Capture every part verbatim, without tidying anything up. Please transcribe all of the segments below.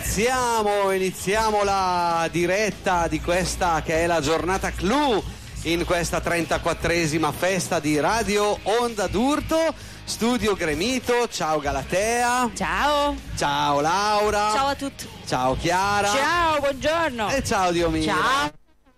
iniziamo, iniziamo la diretta di questa che è la giornata clou in questa trentaquattresima festa di Radio Onda d'Urto, studio gremito. Ciao Galatea. Ciao. Ciao Laura. Ciao a tutti. Ciao Chiara. Ciao, buongiorno. E ciao Diomira. Ciao.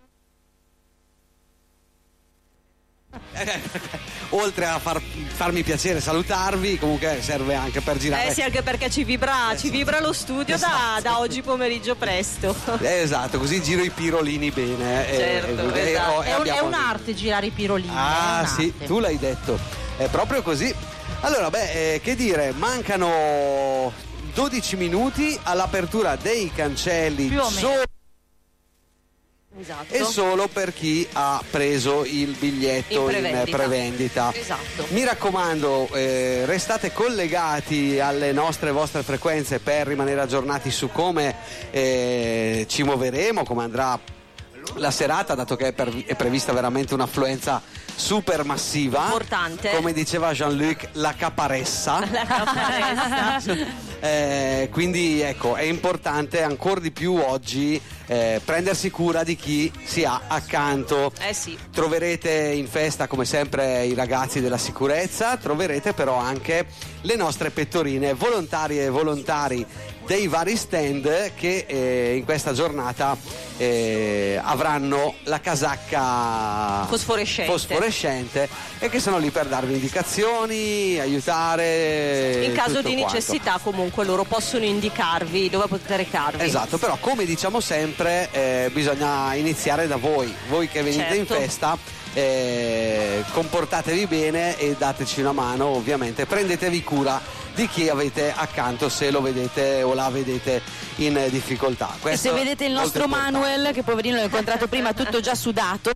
Oltre a far, farmi piacere salutarvi, comunque serve anche per girare. Eh sì, anche perché ci vibra, eh, ci vibra lo studio esatto. da, da oggi pomeriggio presto. Eh, esatto, così giro i pirolini bene. Certo, e, esatto. e, È, un, è un'arte girare i pirolini. Ah è sì, un'arte. tu l'hai detto. È proprio così. Allora, beh, eh, che dire, mancano dodici minuti all'apertura dei cancelli. Più o meno. Solo Esatto. e solo per chi ha preso il biglietto In prevendita. in prevendita. Esatto. Mi raccomando, eh, restate collegati alle nostre vostre frequenze per rimanere aggiornati su come eh, ci muoveremo, come andrà la serata, dato che è, per, è prevista veramente un'affluenza super massiva, Importante. come diceva Jean-Luc, la caparessa. La caparessa. Eh, quindi ecco, è importante ancora di più oggi eh, prendersi cura di chi si ha accanto. Eh sì. Troverete in festa come sempre i ragazzi della sicurezza, troverete però anche le nostre pettorine volontarie e volontari dei vari stand che eh, in questa giornata eh, avranno la casacca Fosforescente. fosforescente e che sono lì per darvi indicazioni, aiutare In caso tutto di quanto. necessità comunque loro possono indicarvi dove potete recarvi. Esatto, però come diciamo sempre eh, bisogna iniziare da voi, voi che venite in Certo. festa, eh, comportatevi bene e dateci una mano, ovviamente prendetevi cura di chi avete accanto se lo vedete o la vedete in difficoltà. E Questo se vedete il è molto nostro importante. Manuel, che poverino l'ho incontrato prima tutto già sudato.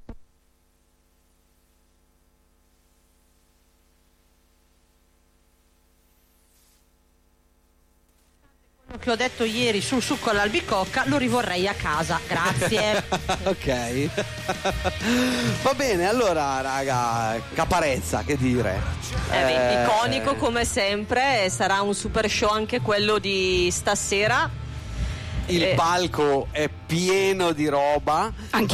Che ho detto ieri sul succo all'albicocca lo rivorrei a casa, grazie. Ok. Va bene, allora raga, caparezza, che dire. Eh, beh, Eh, iconico come sempre, sarà un super show anche quello di stasera. Il Eh. palco è pieno di roba. Anche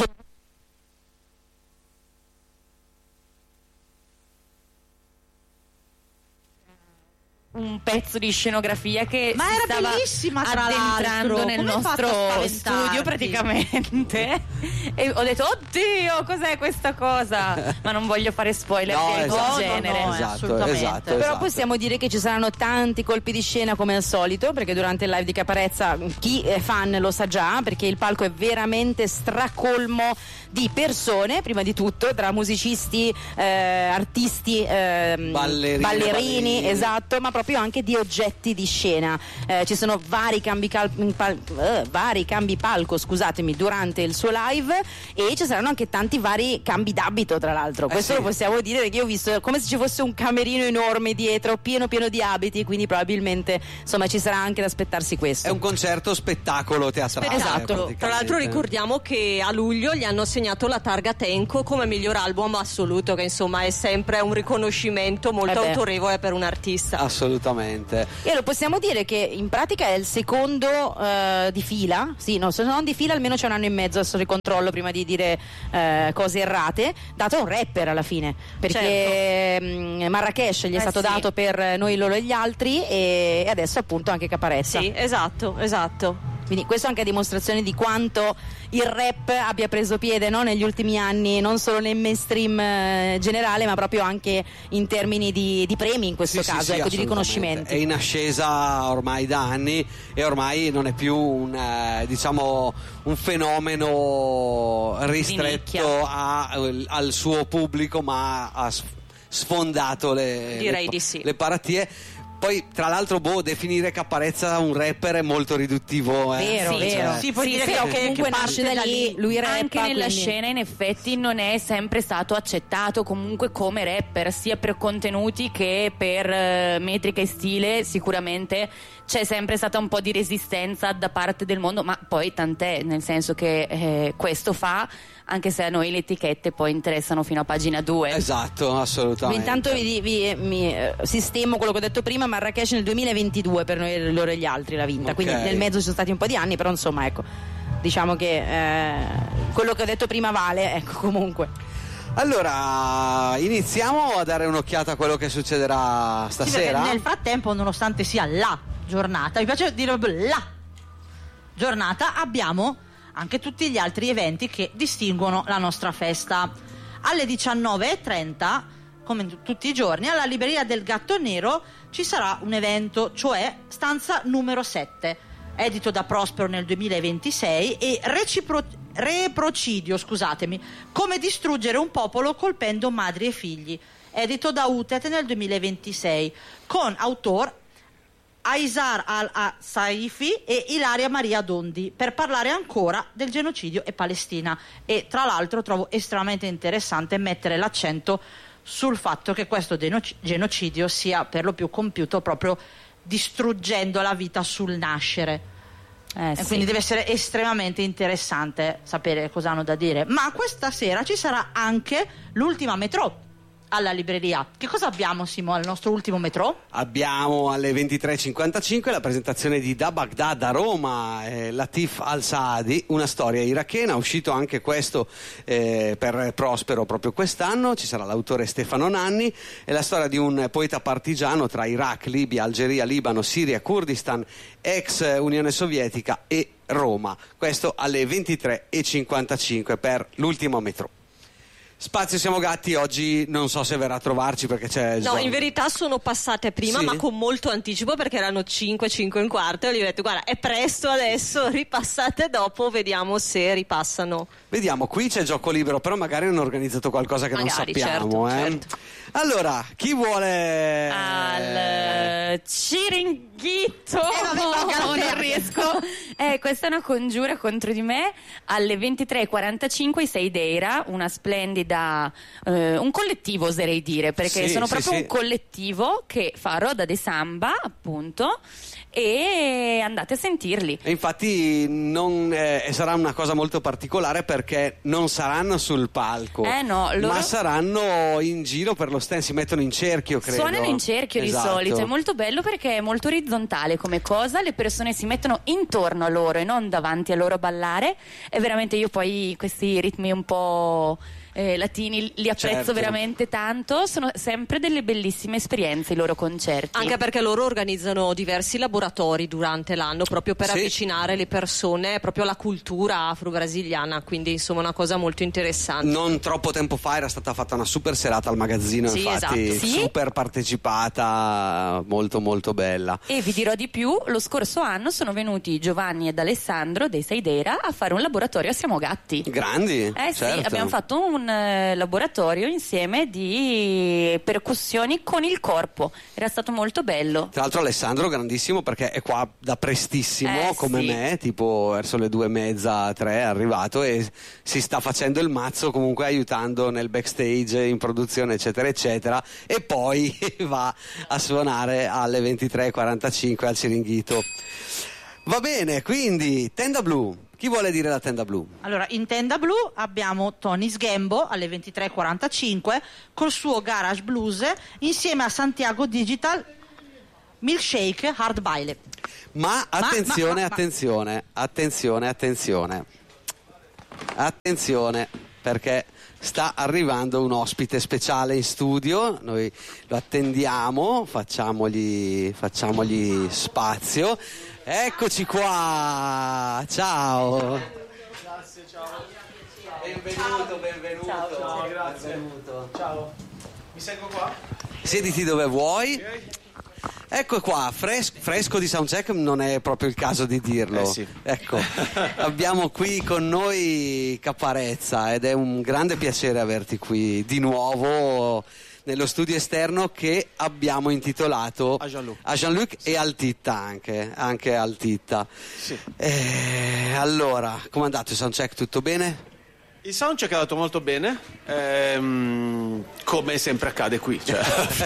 un pezzo di scenografia che Ma si era stava bellissima, tra addentrando l'altro. nel Come hai fatto a nostro spaventarti? studio praticamente e ho detto oddio cos'è questa cosa, ma non voglio fare spoiler No, del esatto, genere. no, esatto, assolutamente. esatto, Però esatto. possiamo dire che ci saranno tanti colpi di scena come al solito, perché durante il live di Caparezza chi è fan lo sa già, perché il palco è veramente stracolmo di persone, prima di tutto, tra musicisti, eh, artisti, ehm, Ballerini, ballerini, ballerini. esatto, ma proprio anche di oggetti di scena. Eh, ci sono vari cambi, cal- pal- eh, vari cambi palco, scusatemi, durante il suo live, e ci saranno anche tanti vari cambi d'abito, tra l'altro. Eh Questo sì. lo possiamo dire, perché io ho visto come se ci fosse un camerino enorme dietro, pieno pieno di abiti, quindi probabilmente insomma ci sarà anche da aspettarsi questo. È un concerto spettacolo teatrale. Esatto. praticamente. Tra l'altro ricordiamo che a luglio gli hanno assegnato la targa Tenco come miglior album assoluto, che insomma è sempre un riconoscimento molto Eh beh. autorevole per un artista. Assolutamente. E lo possiamo dire che in pratica è il secondo eh, di fila, sì, no, se non di fila almeno c'è un anno e mezzo, adesso ricontrollo prima di dire eh, cose errate, dato a un rapper alla fine, perché mh, Marrakesh gli è Eh stato sì. dato per Noi, loro e gli altri, e, e adesso appunto anche Caparezza. Sì, esatto, esatto. Quindi questo anche a dimostrazione di quanto il rap abbia preso piede, no, negli ultimi anni, non solo nel mainstream eh, generale, ma proprio anche in termini di, di premi in questo Sì, caso, sì, sì, ecco, di assolutamente. riconoscimenti. È in ascesa ormai da anni e ormai non è più un, eh, diciamo, un fenomeno ristretto a- al suo pubblico, ma ha s- sfondato le, Direi le, di sì. le paratie. Poi tra l'altro boh, definire Caparezza un rapper è molto riduttivo, eh. Vero, Sì, vero. cioè, Sì, puoi Sì, dire sì, che, comunque che nasce parte da lì, lui rappa, anche nella quindi- scena in effetti non è sempre stato accettato comunque come rapper, sia per contenuti che per eh, metrica e stile. Sicuramente c'è sempre stata un po' di resistenza da parte del mondo, ma poi tant'è, nel senso che eh, questo fa, anche se a noi le etichette poi interessano fino a pagina due. Esatto, assolutamente. Intanto vi, vi, mi eh, sistemo quello che ho detto prima. Marrakesh nel duemilaventidue per noi, loro e gli altri l'ha vinta, Ok. quindi nel mezzo ci sono stati un po' di anni, però insomma ecco, diciamo che eh, quello che ho detto prima vale, ecco, comunque. Allora, iniziamo a dare un'occhiata a quello che succederà Sì, perché stasera. nel frattempo, nonostante sia la giornata, mi piace dire la giornata, abbiamo anche tutti gli altri eventi che distinguono la nostra festa. Alle diciannove e trenta, come tutti i giorni, alla Libreria del Gatto Nero ci sarà un evento, cioè stanza numero sette, edito da Prospero nel duemilaventisei, e recipro- reprocidio, scusatemi, come distruggere un popolo colpendo madri e figli, edito da Utet nel duemilaventisei, con autor Aizar al-Saifi e Ilaria Maria Dondi, per parlare ancora del genocidio e Palestina. E tra l'altro trovo estremamente interessante mettere l'accento sul fatto che questo genocidio sia per lo più compiuto proprio distruggendo la vita sul nascere. Eh, E sì. quindi deve essere estremamente interessante sapere cosa hanno da dire. Ma questa sera ci sarà anche l'ultima metro alla libreria. Che cosa abbiamo, Simo, al nostro ultimo metro? Abbiamo alle ventitré e cinquantacinque la presentazione di Da Baghdad a Roma, eh, Latif Al-Saadi, una storia irachena, uscito anche questo eh, per Prospero proprio quest'anno. Ci sarà l'autore Stefano Nanni, è la storia di un poeta partigiano tra Iraq, Libia, Algeria, Libano, Siria, Kurdistan, ex Unione Sovietica e Roma. Questo alle ventitré e cinquantacinque per l'ultimo metro. Spazio Siamo Gatti oggi non so se verrà a trovarci perché c'è No, in verità sono passate prima, Sì? ma con molto anticipo, perché erano cinque, cinque e un quarto, e gli ho detto guarda, è presto adesso, ripassate dopo, vediamo se ripassano. Vediamo, qui c'è gioco libero, però magari hanno organizzato qualcosa che Magari, non sappiamo. certo, eh. certo. Allora, chi vuole... Al Ciringhito, vabbè, manca la non terza. riesco. Eh, questa è una congiura contro di me. Alle ventitré e quarantacinque i Seideira, una splendida, eh, un collettivo oserei dire, perché Sì, sono sì, proprio sì. un collettivo che fa Roda de Samba, appunto, e andate a sentirli. E infatti non, eh, sarà una cosa molto particolare perché non saranno sul palco, Eh no, loro- ma saranno in giro per lo stand, si mettono in cerchio, credo. Suonano in cerchio Esatto. di solito, è molto bello perché è molto orizzontale come cosa, le persone si mettono intorno a loro e non davanti a loro a ballare, e veramente io poi questi ritmi un po' eh, latini li apprezzo Certo. veramente tanto, sono sempre delle bellissime esperienze i loro concerti. Anche perché loro organizzano diversi laboratori durante l'anno proprio per Sì. avvicinare le persone proprio alla cultura afro-brasiliana, quindi insomma una cosa molto interessante. Non troppo tempo fa era stata fatta una super serata al magazzino, Sì, infatti esatto. Sì. super partecipata, molto molto bella. E vi dirò di più, lo scorso anno sono venuti Giovanni ed Alessandro dei Seideira a fare un laboratorio a Siamo Gatti. Grandi, Eh sì, certo. abbiamo fatto un eh, laboratorio insieme di percussioni con il corpo, era stato molto bello. Tra l'altro Alessandro grandissimo perché è qua da prestissimo Eh, come sì. me, tipo verso le due e mezza, tre è arrivato e si sta facendo il mazzo, comunque aiutando nel backstage, in produzione eccetera eccetera, e poi va a suonare alle ventitré e quarantacinque al Ciringhito. Va bene, quindi Tenda Blu, chi vuole dire la Tenda Blu? Allora, in tenda blu abbiamo Tony Sgambo alle ventitré e quarantacinque col suo Garage Blues insieme a Santiago Digital Milkshake Hard Baile. Ma attenzione, ma- ma- attenzione, attenzione, attenzione, attenzione, perché sta arrivando un ospite speciale in studio, noi lo attendiamo, facciamogli, facciamogli spazio. Eccoci qua, ciao. Grazie, ciao. Benvenuto, benvenuto. Ciao, grazie. benvenuto. Ciao. Mi seguo qua? Siediti dove vuoi. Ok. Ecco qua, fres- fresco di soundcheck non è proprio il caso di dirlo. Eh sì. Ecco, abbiamo qui con noi Caparezza ed è un grande piacere averti qui di nuovo nello studio esterno che abbiamo intitolato A Jean-Luc. a Jean-Luc e al Titta anche, anche al Titta. Sì. Eh, allora, com'è andato il soundcheck? Tutto bene? Il soundcheck è andato molto bene, ehm, come sempre accade qui, cioè,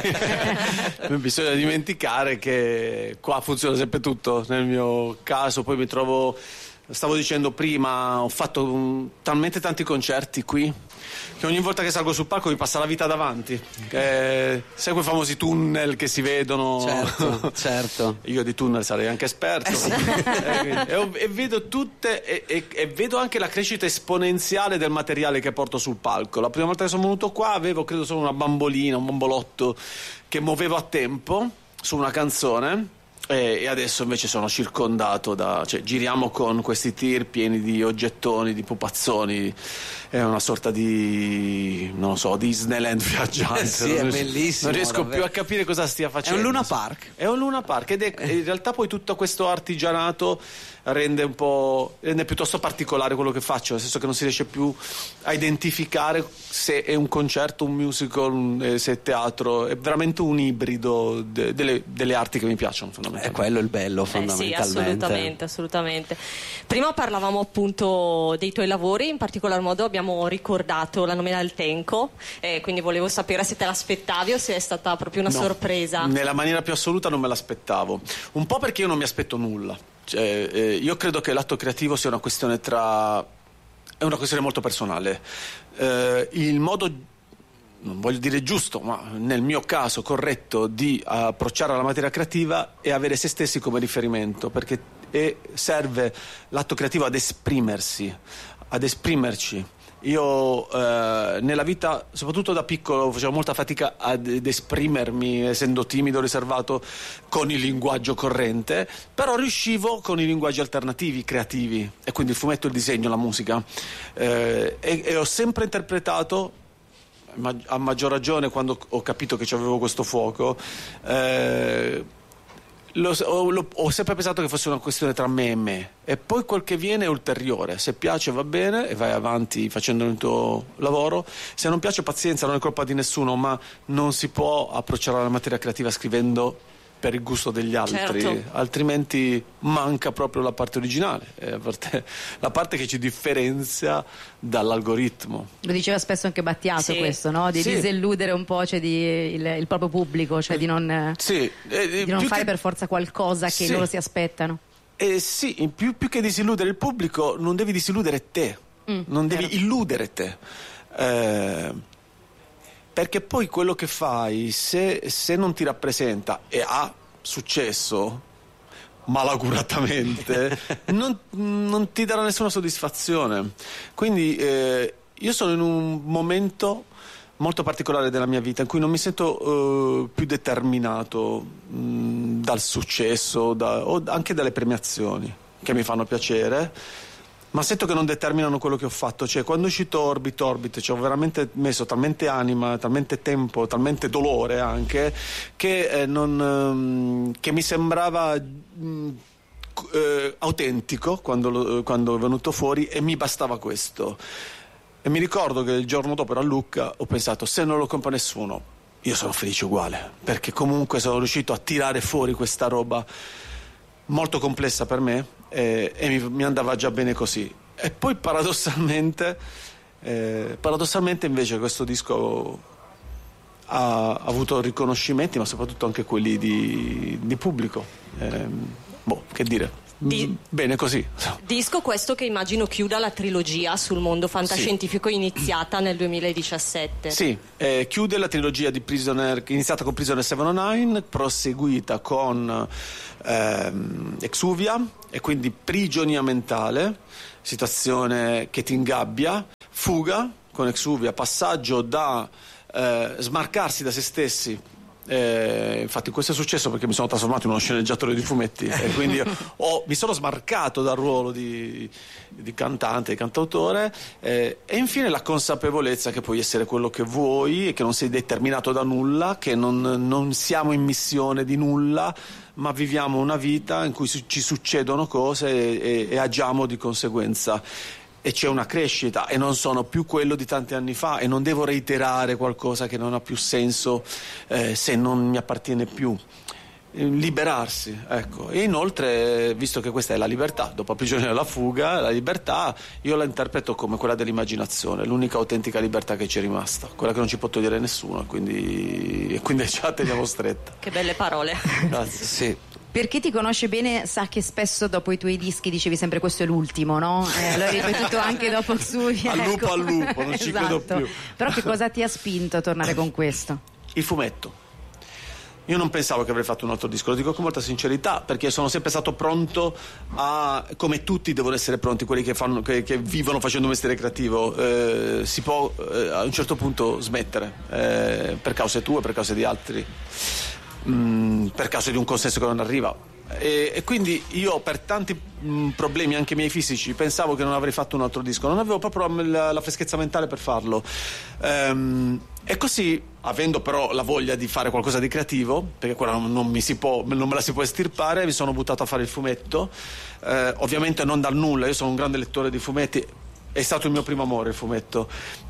non bisogna dimenticare che qua funziona sempre tutto. Nel mio caso poi mi trovo, stavo dicendo prima, ho fatto um, talmente tanti concerti qui che ogni volta che salgo sul palco mi passa la vita davanti, eh, sai quei famosi tunnel che si vedono? Certo, certo. Io di tunnel sarei anche esperto, eh sì. e, e, e vedo tutte e, e, e vedo anche la crescita esponenziale del materiale che porto sul palco. La prima volta che sono venuto qua avevo credo solo una bambolina, un bambolotto che muovevo a tempo su una canzone. E adesso invece sono circondato da, cioè giriamo con questi tir pieni di oggettoni, di pupazzoni, è una sorta di, non lo so, Disneyland viaggiante. Sì, è non bellissimo, non riesco davvero. più a capire cosa stia È facendo. un Luna Park. È un Luna Park ed è in realtà poi tutto questo artigianato rende un po' rende piuttosto particolare quello che faccio, nel senso che non si riesce più a identificare se è un concerto, un musical, un, se è teatro, è veramente un ibrido de, delle, delle arti che mi piacciono fondamentalmente. È quello il bello, Eh sì, fondamentalmente. assolutamente, assolutamente. Prima parlavamo appunto dei tuoi lavori, in particolar modo abbiamo ricordato la nomina del Tenco, eh, quindi volevo sapere se te l'aspettavi o se è stata proprio una No, sorpresa. Nella maniera più assoluta non me l'aspettavo, un po' perché io non mi aspetto nulla, cioè, eh, io credo che l'atto creativo sia una questione tra è una questione molto personale, eh, il modo, non voglio dire giusto, ma nel mio caso corretto di approcciare alla materia creativa è avere se stessi come riferimento, perché è, serve l'atto creativo ad esprimersi, ad esprimerci. Io eh, nella vita, soprattutto da piccolo, facevo molta fatica ad, ad esprimermi, essendo timido, riservato, con il linguaggio corrente, però riuscivo con i linguaggi alternativi, creativi, e quindi il fumetto, il disegno, la musica, eh, e, e ho sempre interpretato, a maggior ragione quando ho capito che avevo questo fuoco, eh, Lo, ho, lo, ho sempre pensato che fosse una questione tra me e me, e poi quel che viene è ulteriore. Se piace va bene e vai avanti facendo il tuo lavoro, se non piace pazienza, non è colpa di nessuno, ma non si può approcciare alla materia creativa scrivendo per il gusto degli altri, Certo. altrimenti manca proprio la parte originale, eh, parte, la parte che ci differenzia dall'algoritmo. Lo diceva spesso anche Battiato, Sì. questo, no? Di Sì. diselludere un po', cioè, di, il, il proprio pubblico, cioè di non, Sì, eh, di non più fare che- per forza qualcosa che Sì. loro si aspettano. Eh sì, in più, più che disilludere il pubblico, non devi disilludere te, Mm, non devi certo. illudere te. Eh, perché poi quello che fai, se, se non ti rappresenta e ha successo malacuratamente, non, non ti darà nessuna soddisfazione. Quindi eh, io sono in un momento molto particolare della mia vita in cui non mi sento eh, più determinato mh, dal successo da, o anche dalle premiazioni, che mi fanno piacere, ma sento che non determinano quello che ho fatto. Cioè, quando è uscito Orbit Orbit ci ho veramente messo talmente anima, talmente tempo, talmente dolore anche, che, eh, non, ehm, che mi sembrava mh, eh, autentico quando, lo- quando è venuto fuori, e mi bastava questo. E mi ricordo che il giorno dopo ero a Lucca, ho pensato: se non lo compra nessuno, io sono felice uguale, perché comunque sono riuscito a tirare fuori questa roba molto complessa per me, eh, e mi, mi andava già bene così. E poi paradossalmente eh, paradossalmente invece questo disco ha, ha avuto riconoscimenti, ma soprattutto anche quelli di, di pubblico. Ehm, boh, che dire. Di- Mm, bene così. Disco questo che immagino chiuda la trilogia sul mondo fantascientifico iniziata nel duemiladiciassette. Sì, eh, chiude la trilogia di Prisoner, iniziata con Prisoner settecentonovantanove, proseguita con ehm, Exuvia, e quindi prigionia mentale, situazione che ti ingabbia, fuga con Exuvia, passaggio da eh, smarcarsi da se stessi. Eh, infatti questo è successo perché mi sono trasformato in uno sceneggiatore di fumetti e quindi ho, mi sono smarcato dal ruolo di, di cantante, di cantautore, eh, e infine la consapevolezza che puoi essere quello che vuoi e che non sei determinato da nulla, che non, non siamo in missione di nulla, ma viviamo una vita in cui su- ci succedono cose e, e, e agiamo di conseguenza. E c'è una crescita, e non sono più quello di tanti anni fa, e non devo reiterare qualcosa che non ha più senso eh, se non mi appartiene più. liberarsi, ecco. E inoltre, visto che questa è la libertà, dopo la prigione e la fuga, la libertà io la interpreto come quella dell'immaginazione, l'unica autentica libertà che ci è rimasta, quella che non ci può togliere nessuno, quindi, e quindi ce la teniamo stretta. Che belle parole. Grazie. Sì. Per chi ti conosce bene sa che spesso dopo i tuoi dischi dicevi sempre questo è l'ultimo, no? Eh, l'ho ripetuto anche dopo il suo. Al lupo, al lupo, non ci credo più. Però che cosa ti ha spinto a tornare con questo? Il fumetto. Io non pensavo che avrei fatto un altro disco, lo dico con molta sincerità, perché sono sempre stato pronto a, come tutti devono essere pronti, quelli che, fanno, che, che vivono facendo un mestiere creativo, eh, si può eh, a un certo punto smettere, eh, per cause tue, per cause di altri, mh, per causa di un consenso che non arriva. E, e quindi io per tanti mh, problemi anche miei fisici pensavo che non avrei fatto un altro disco, non avevo proprio la, la freschezza mentale per farlo, ehm, e così, avendo però la voglia di fare qualcosa di creativo, perché quella non, non, mi si può, non me la si può estirpare, mi sono buttato a fare il fumetto, eh, ovviamente non dal nulla. Io sono un grande lettore di fumetti, è stato il mio primo amore il fumetto,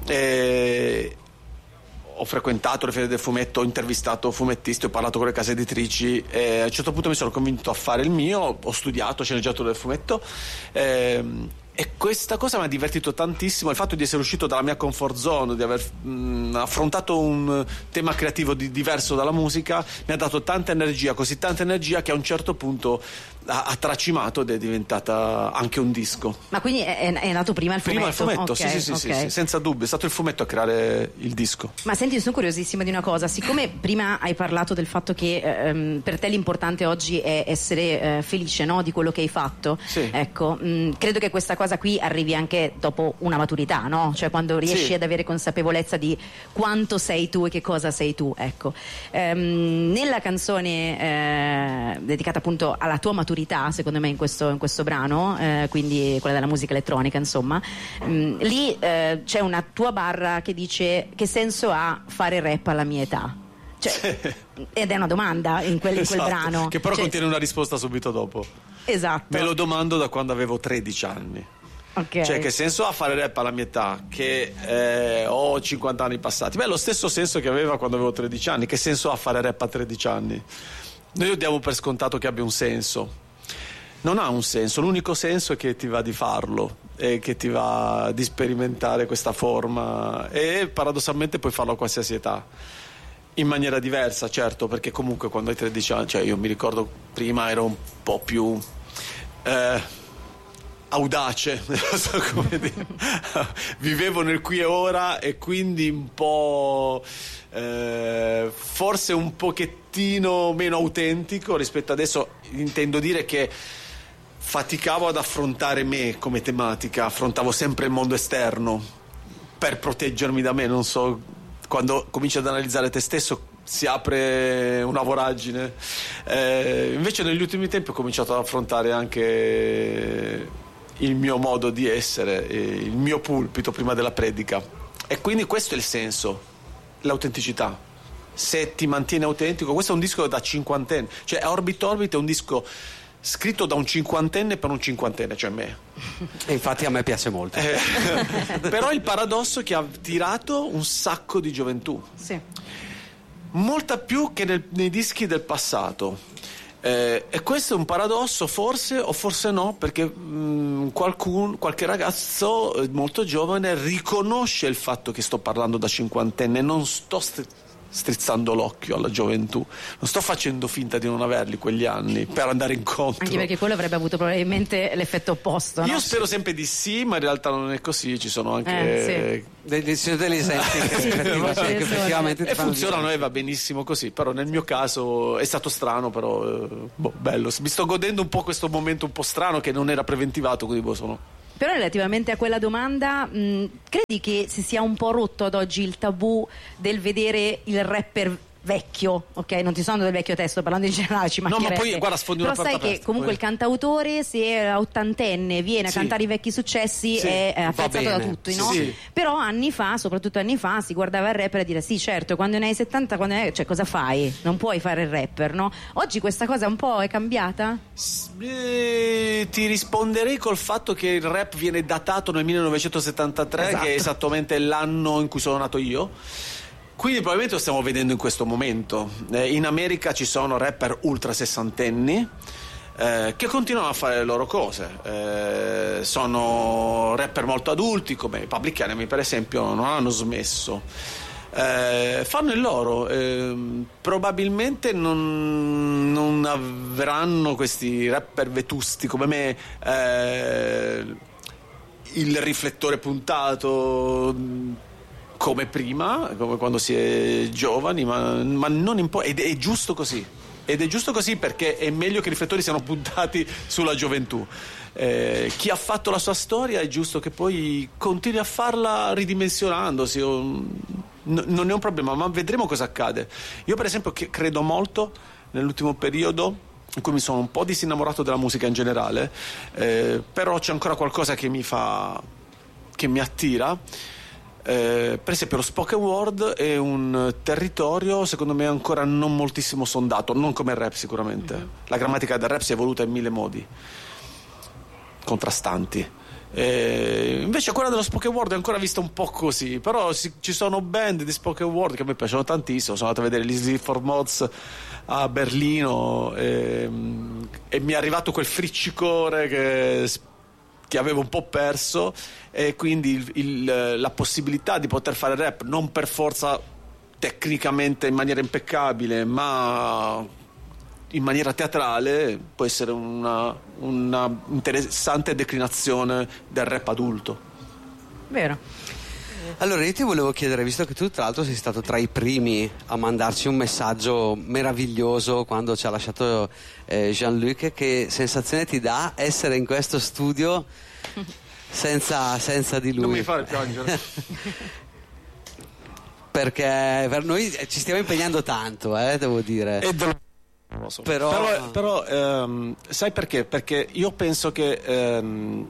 e ho frequentato le fiere del fumetto, ho intervistato fumettisti, ho parlato con le case editrici, e a un certo punto mi sono convinto a fare il mio, ho studiato sceneggiatura del fumetto, ehm, e questa cosa mi ha divertito tantissimo, il fatto di essere uscito dalla mia comfort zone, di aver mh, affrontato un tema creativo di, diverso dalla musica, mi ha dato tanta energia, così tanta energia che a un certo punto ha, ha tracimato ed è diventata anche un disco. Ma quindi è, è nato prima il fumetto? Prima il fumetto, okay, sì, sì, sì, okay. sì, senza dubbio, è stato il fumetto a creare il disco. Ma senti, sono curiosissima di una cosa, siccome prima hai parlato del fatto che ehm, per te l'importante oggi è essere eh, felice, no, di quello che hai fatto, sì. Ecco, mh, credo che questa cosa qui arrivi anche dopo una maturità, no? Cioè quando riesci sì. ad avere consapevolezza di quanto sei tu e che cosa sei tu, ecco. Ehm, nella canzone eh, dedicata appunto alla tua maturità, secondo me in questo, in questo brano, eh, quindi quella della musica elettronica, insomma, mh, lì eh, c'è una tua barra che dice: che senso ha fare rap alla mia età? Cioè, ed è una domanda in quel, in quel esatto, brano che però cioè, contiene una risposta subito dopo. Esatto. Me lo domando da quando avevo tredici anni. Okay. Cioè, che senso ha fare rap alla mia età, che eh, ho cinquanta anni passati? Beh, lo stesso senso che aveva quando avevo tredici anni. Che senso ha fare rap a tredici anni? Noi diamo per scontato che abbia un senso. Non ha un senso, l'unico senso è che ti va di farlo e che ti va di sperimentare questa forma, e paradossalmente puoi farlo a qualsiasi età, in maniera diversa, certo, perché comunque quando hai tredici anni, cioè io mi ricordo prima ero un po' più eh, audace, non so come dire. Vivevo nel qui e ora, e quindi un po' eh, forse un pochettino meno autentico rispetto adesso. Intendo dire che faticavo ad affrontare me come tematica, affrontavo sempre il mondo esterno per proteggermi da me, non so, quando cominci ad analizzare te stesso si apre una voragine, eh, invece negli ultimi tempi ho cominciato ad affrontare anche il mio modo di essere, il mio pulpito prima della predica, e quindi questo è il senso, l'autenticità. Se ti mantieni autentico, questo è un disco da cinquantenne, cioè Orbit Orbit è un disco scritto da un cinquantenne per un cinquantenne, cioè me. E infatti a me piace molto. Eh, però il paradosso è che ha tirato un sacco di gioventù. Sì. Molta più che nel, nei dischi del passato. Eh, e questo è un paradosso, forse o forse no, perché mh, qualcun, qualche ragazzo molto giovane riconosce il fatto che sto parlando da cinquantenne, non sto st- strizzando l'occhio alla gioventù, non sto facendo finta di non averli quegli anni per andare incontro, anche perché quello avrebbe avuto probabilmente l'effetto opposto, no? Io spero sempre di sì, ma in realtà non è così, ci sono anche eh, sì. dei, dei, degli esempi che, Sì, effettivamente, sì, che sì. effettivamente ti e fanno funzionano dire. e va benissimo così, però nel mio caso è stato strano, però eh, boh, bello, mi sto godendo un po' questo momento un po' strano che non era preventivato, quindi boh, sono... Però relativamente a quella domanda, mh, credi che si sia un po' rotto ad oggi il tabù del vedere il rapper vecchio, ok? Non ti sono del vecchio testo, parlando in generale ci No, ma mancherebbe. poi, guarda, sfondi una Però sai porta che aperta, comunque poi. il cantautore, se è ottantenne, viene a Sì. cantare i vecchi successi, Sì, è, è va apprezzato da bene. tutti, Sì, no? sì. Però anni fa, soprattutto anni fa, si guardava il rapper e dire sì, certo, quando ne hai settanta, quando ne hai... cioè cosa fai? Non puoi fare il rapper, no? Oggi questa cosa un po' è cambiata? Eh, ti risponderei col fatto che il rap viene datato nel millenovecentosettantatré, Esatto. che è esattamente l'anno in cui sono nato io. Quindi probabilmente lo stiamo vedendo in questo momento. Eh, in America ci sono rapper ultra sessantenni eh, che continuano a fare le loro cose. Eh, sono rapper molto adulti, come i Public Enemy per esempio, non hanno smesso. Eh, fanno il loro. Eh, probabilmente non, non avranno questi rapper vetusti come me. Eh, il riflettore puntato come prima, come quando si è giovani, ma, ma non impo- ed è giusto così. Ed è giusto così perché è meglio che i riflettori siano puntati sulla gioventù. Eh, chi ha fatto la sua storia è giusto che poi continui a farla ridimensionandosi. O, n- non è un problema, ma vedremo cosa accade. Io per esempio che credo molto nell'ultimo periodo in cui mi sono un po' disinnamorato della musica in generale, eh, però c'è ancora qualcosa che mi fa, che mi attira. Eh, per esempio lo spoken word è un territorio secondo me ancora non moltissimo sondato, non come il rap sicuramente. Mm-hmm. La grammatica del rap si è evoluta in mille modi contrastanti. Eh, invece quella dello spoken word è ancora vista un po' così, però si, ci sono band di spoken word che a me piacciono tantissimo. Sono andato a vedere gli Sleep for Mods a Berlino e, e mi è arrivato quel friccicore che, che avevo un po' perso, e quindi il, il, la possibilità di poter fare rap non per forza tecnicamente in maniera impeccabile, ma in maniera teatrale, può essere una, una interessante declinazione del rap adulto. Vero. Allora io ti volevo chiedere, visto che tu tra l'altro sei stato tra i primi a mandarci un messaggio meraviglioso quando ci ha lasciato eh, Jean-Luc, che sensazione ti dà essere in questo studio senza, senza di lui? Non mi fare piangere. Perché per noi ci stiamo impegnando tanto, eh, devo dire. E do- so. Però, però, però ehm, sai perché? Perché io penso che ehm,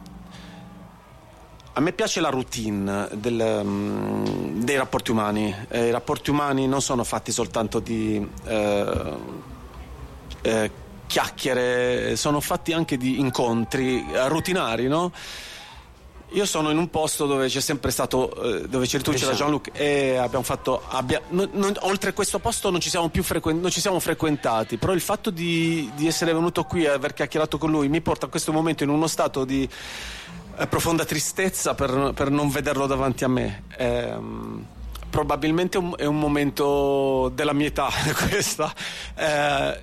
a me piace la routine del, um, dei rapporti umani. Eh, I rapporti umani non sono fatti soltanto di eh, eh, chiacchiere, sono fatti anche di incontri eh, rutinari, no? Io sono in un posto dove c'è sempre stato, eh, dove c'eri tu, c'era Jean-Luc, e abbiamo fatto, abbia, non, non, oltre questo posto non ci siamo più frequen- non ci siamo frequentati, però il fatto di, di essere venuto qui e aver chiacchierato con lui mi porta a questo momento in uno stato di eh, profonda tristezza per, per non vederlo davanti a me. Eh, probabilmente un, è un momento della mia età questa, eh,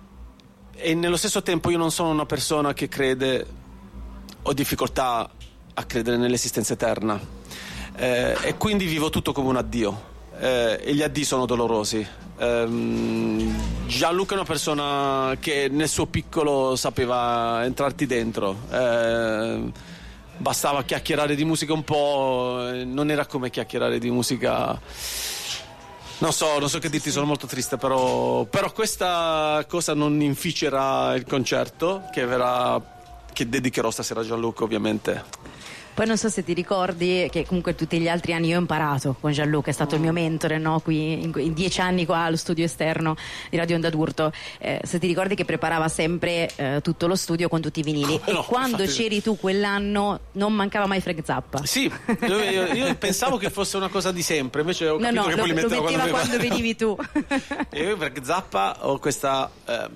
e nello stesso tempo io non sono una persona che crede, ho difficoltà a credere nell'esistenza eterna, eh, e quindi vivo tutto come un addio, eh, e gli addii sono dolorosi. eh, Jean-Luc è una persona che nel suo piccolo sapeva entrarti dentro, eh, bastava chiacchierare di musica un po', non era come chiacchierare di musica, non so, non so che dirti, sono molto triste, però, però questa cosa non inficerà il concerto che verrà, che dedicherò stasera a Jean-Luc, ovviamente. Poi non so se ti ricordi che comunque tutti gli altri anni io ho imparato con Jean-Luc, è stato mm. il mio mentore, no? Qui in, in dieci anni qua allo studio esterno di Radio Onda d'Urto. Eh, se ti ricordi che preparava sempre eh, tutto lo studio con tutti i vinili, oh, e no, quando infatti... c'eri tu quell'anno non mancava mai Frank Zappa. Sì, io, io, io pensavo che fosse una cosa di sempre, invece ho capito no, no, che lo, poi li metteva lo metteva quando, quando venivi tu. E io Frank Zappa ho questa eh,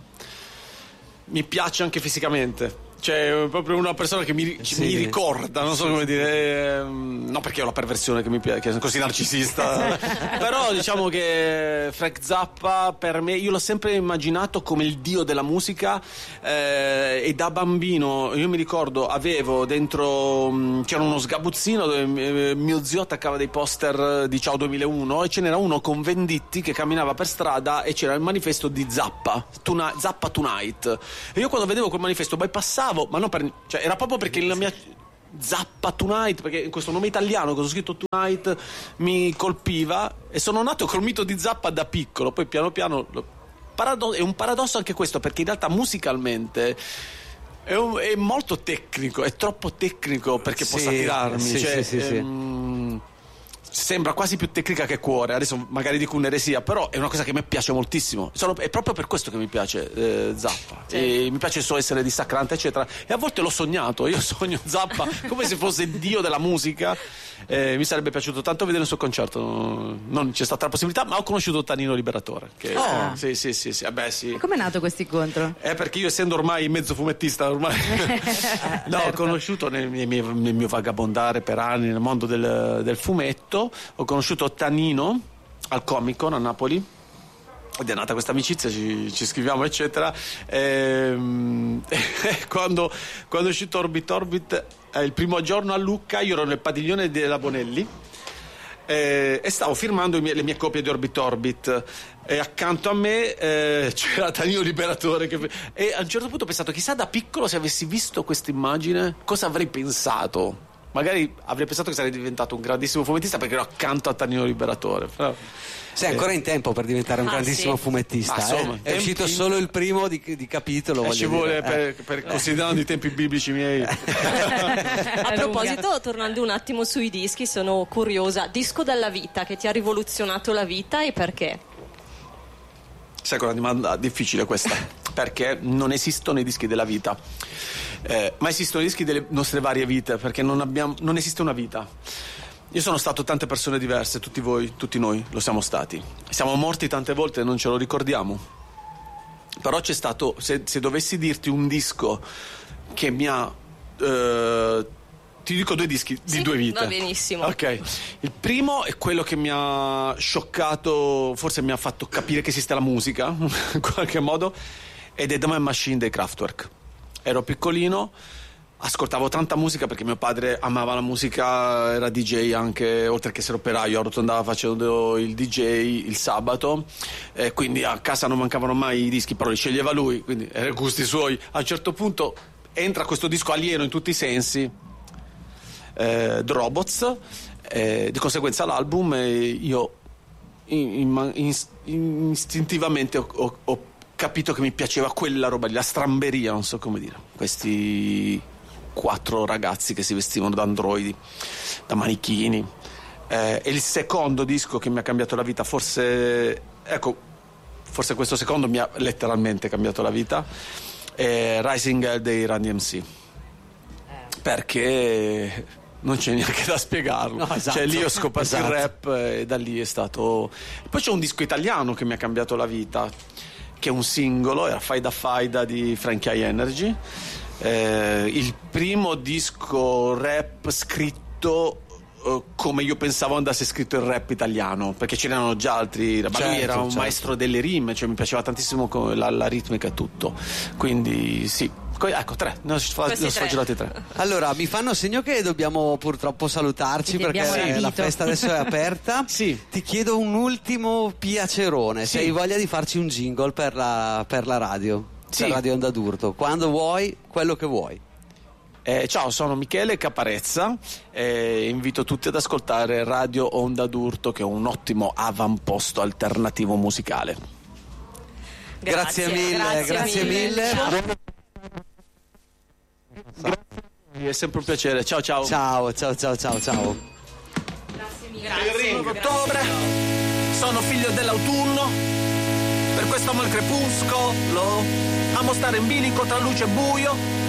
mi piace anche fisicamente. Cioè, proprio una persona che mi, sì, mi ricorda, non so come dire, ehm, non perché ho la perversione che mi piace, che sono così narcisista, però diciamo che Frank Zappa per me, io l'ho sempre immaginato come il dio della musica, eh, e da bambino io mi ricordo avevo dentro, mh, c'era uno sgabuzzino dove eh, mio zio attaccava dei poster di Ciao duemilauno, e ce n'era uno con Venditti che camminava per strada e c'era il manifesto di Zappa, Tuna- Zappa Tonight, e io quando vedevo quel manifesto bypassavo, ma non per, cioè era proprio perché la mia Zappa Tonight, perché questo nome italiano con scritto Tonight mi colpiva, e sono nato col mito di Zappa da piccolo. Poi piano piano parado- è un paradosso anche questo, perché in realtà musicalmente è, un, è molto tecnico, è troppo tecnico perché sì, possa tirarmi, sì, cioè, sì, sì, ehm, sembra quasi più tecnica che cuore, adesso magari dico un'eresia, però è una cosa che a me piace moltissimo. Sono, è proprio per questo che mi piace eh, Zappa, sì. E mi piace il suo essere dissacrante eccetera, e a volte l'ho sognato, io sogno Zappa come se fosse il dio della musica. Eh, mi sarebbe piaciuto tanto vedere il suo concerto, non c'è stata la possibilità, ma ho conosciuto Tanino Liberatore che, oh. eh, sì sì sì, sì. Eh beh, sì. Com'è nato questo incontro? È perché io, essendo ormai mezzo fumettista ormai no, certo. Ho conosciuto nel, nel, mio, nel mio vagabondare per anni nel mondo del, del fumetto, ho conosciuto Tanino al Comic Con a Napoli ed è nata questa amicizia, ci, ci scriviamo eccetera. Ehm, quando, quando è uscito Orbit Orbit eh, il primo giorno a Lucca, io ero nel padiglione della Bonelli eh, e stavo firmando mie, le mie copie di Orbit Orbit e accanto a me eh, c'era Tanino Liberatore che, e a un certo punto ho pensato, chissà da piccolo se avessi visto questa immagine cosa avrei pensato. Magari avrei pensato che sarei diventato un grandissimo fumettista perché ero accanto a Tanino Liberatore. Però, sei eh. ancora in tempo per diventare un ah, grandissimo sì. fumettista. Ma, insomma, eh? È uscito solo il primo di, di capitolo. Eh, ci vuole dire. per, per considerando i tempi biblici miei. A proposito, tornando un attimo sui dischi, sono curiosa. Disco dalla vita che ti ha rivoluzionato la vita e perché? Sai che è una domanda difficile questa, perché non esistono i dischi della vita, eh, ma esistono i dischi delle nostre varie vite, perché non, abbiamo, non esiste una vita. Io sono stato tante persone diverse, tutti voi, tutti noi lo siamo stati. Siamo morti tante volte e non ce lo ricordiamo. Però c'è stato, se, se dovessi dirti un disco che mi ha... Eh, ti dico due dischi sì, di due vite. Va benissimo. Ok. Il primo è quello che mi ha scioccato, forse mi ha fatto capire che esiste la musica, in qualche modo, ed è The Man Machine dei Kraftwerk. Ero piccolino, ascoltavo tanta musica perché mio padre amava la musica, era D J anche, oltre che essere operaio, arrotondava facendo il D J il sabato, e quindi a casa non mancavano mai i dischi, però li sceglieva lui, quindi erano gusti suoi. A un certo punto entra questo disco alieno in tutti i sensi, eh, The Robots, eh, di conseguenza l'album, e io in, in, in, istintivamente ho, ho, ho capito che mi piaceva quella roba lì, la stramberia, non so come dire, questi quattro ragazzi che si vestivano da androidi, da manichini. Eh, e il secondo disco che mi ha cambiato la vita, forse ecco forse questo secondo mi ha letteralmente cambiato la vita, è Rising Hell dei Run D M C, perché non c'è neanche da spiegarlo. No, esatto, cioè lì ho scoperto esatto. il rap, e da lì è stato. Poi c'è un disco italiano che mi ha cambiato la vita, che è un singolo, era Faida Faida di Frankie High Energy, eh, il primo disco rap scritto uh, come io pensavo andasse scritto il rap italiano, perché ce n'erano già altri, ma certo, lui era un certo. maestro delle rime, cioè mi piaceva tantissimo la, la ritmica e tutto, quindi sì. Ecco, tre, ne ho sfaggiolati tre. Allora, mi fanno segno che dobbiamo purtroppo salutarci perché, perché la festa adesso è aperta. Sì. Ti chiedo un ultimo piacerone, sì. Se hai voglia di farci un jingle per la, per la radio, sì. Per Radio Onda d'Urto, quando vuoi, quello che vuoi. Eh, ciao, sono Michele Caparezza e invito tutti ad ascoltare Radio Onda d'Urto, che è un ottimo avamposto alternativo musicale. Grazie, grazie mille, grazie, grazie mille. mille. È sempre un piacere, ciao ciao. Ciao, ciao, ciao, ciao, ciao. Grazie mille. Grazie. Sono ottobre, sono figlio dell'autunno, per questo amo il crepuscolo, amo stare in bilico tra luce e buio.